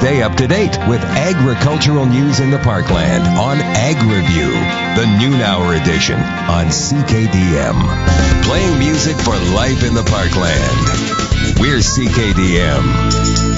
Stay up to date with agricultural news in the Parkland on Ag Review, the noon hour edition on CKDM. Playing music for life in the Parkland. We're CKDM.